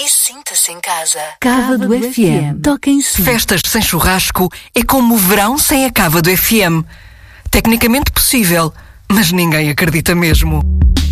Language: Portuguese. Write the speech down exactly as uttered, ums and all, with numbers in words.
e sinta-se em casa. Cava do F M. Toca em si. Festas sem churrasco é como o verão sem a cava do F M. Tecnicamente possível, mas ninguém acredita mesmo.